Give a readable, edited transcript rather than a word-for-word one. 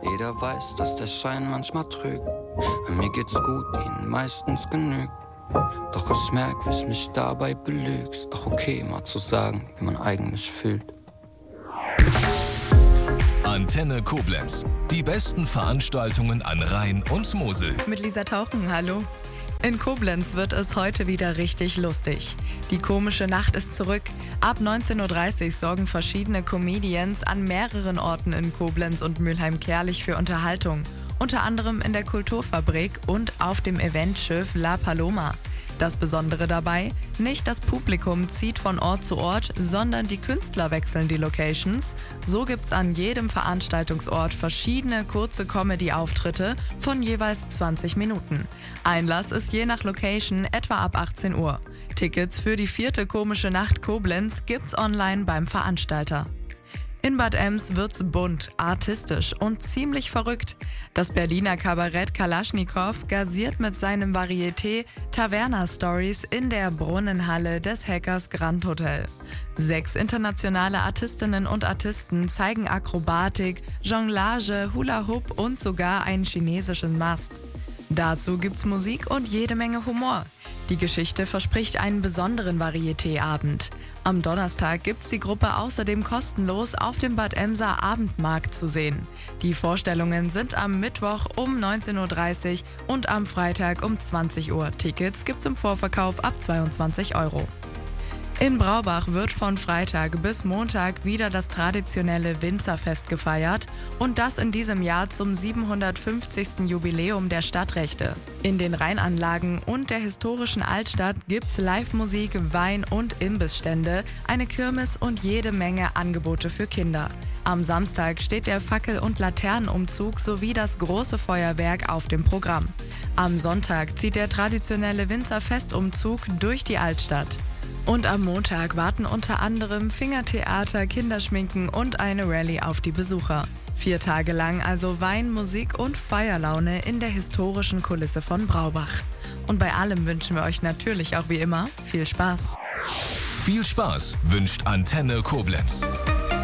Jeder weiß, dass der Schein manchmal trügt. Bei mir geht's gut, ihnen meistens genügt. Doch ich merk, wie ich mich dabei belügst. Doch okay, mal zu sagen, wie man eigentlich fühlt. Antenne Koblenz. Die besten Veranstaltungen an Rhein und Mosel. Mit Lisa Tauchen, hallo. In Koblenz wird es heute wieder richtig lustig. Die komische Nacht ist zurück. Ab 19.30 Uhr sorgen verschiedene Comedians an mehreren Orten in Koblenz und Mülheim-Kärlich für Unterhaltung. Unter anderem in der Kulturfabrik und auf dem Eventschiff La Paloma. Das Besondere dabei, nicht das Publikum zieht von Ort zu Ort, sondern die Künstler wechseln die Locations. So gibt's an jedem Veranstaltungsort verschiedene kurze Comedy-Auftritte von jeweils 20 Minuten. Einlass ist je nach Location etwa ab 18 Uhr. Tickets für die 4. Komische Nacht Koblenz gibt's online beim Veranstalter. In Bad Ems wird's bunt, artistisch und ziemlich verrückt. Das Berliner Kabarett Kalaschnikow gasiert mit seinem Varieté Taverna Stories in der Brunnenhalle des Hackers Grand Hotel. 6 internationale Artistinnen und Artisten zeigen Akrobatik, Jonglage, Hula Hoop und sogar einen chinesischen Mast. Dazu gibt's Musik und jede Menge Humor. Die Geschichte verspricht einen besonderen Varieté-Abend. Am Donnerstag gibt's die Gruppe außerdem kostenlos auf dem Bad Emser Abendmarkt zu sehen. Die Vorstellungen sind am Mittwoch um 19.30 Uhr und am Freitag um 20 Uhr. Tickets gibt's im Vorverkauf ab 22 Euro. In Braubach wird von Freitag bis Montag wieder das traditionelle Winzerfest gefeiert und das in diesem Jahr zum 750. Jubiläum der Stadtrechte. In den Rheinanlagen und der historischen Altstadt gibt's Live-Musik, Wein- und Imbissstände, eine Kirmes und jede Menge Angebote für Kinder. Am Samstag steht der Fackel- und Laternenumzug sowie das große Feuerwerk auf dem Programm. Am Sonntag zieht der traditionelle Winzerfestumzug durch die Altstadt. Und am Montag warten unter anderem Fingertheater, Kinderschminken und eine Rallye auf die Besucher. 4 Tage lang also Wein, Musik und Feierlaune in der historischen Kulisse von Braubach. Und bei allem wünschen wir euch natürlich auch wie immer viel Spaß. Viel Spaß wünscht Antenne Koblenz.